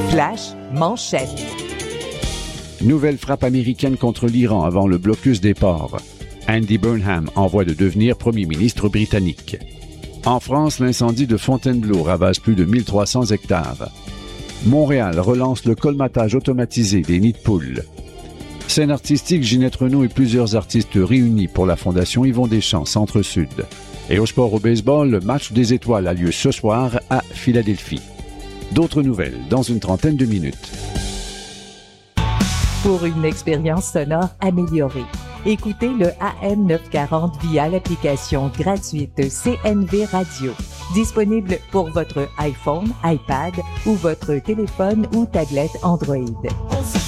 Flash manchette. Nouvelle frappe américaine contre l'Iran avant le blocus des ports. Andy Burnham envoie de devenir premier ministre britannique. En France, l'incendie de Fontainebleau ravage plus de 1300 hectares. Montréal relance le colmatage automatisé des nids de poules. Scène artistique, Ginette Renaud et plusieurs artistes réunis pour la Fondation Yvon Deschamps, Centre-Sud. Et au sport au baseball, le match des étoiles a lieu ce soir à Philadelphie. D'autres nouvelles dans une trentaine de minutes. Pour une expérience sonore améliorée, écoutez le AM 940 via l'application gratuite CNV Radio. Disponible pour votre iPhone, iPad ou votre téléphone ou tablette Android.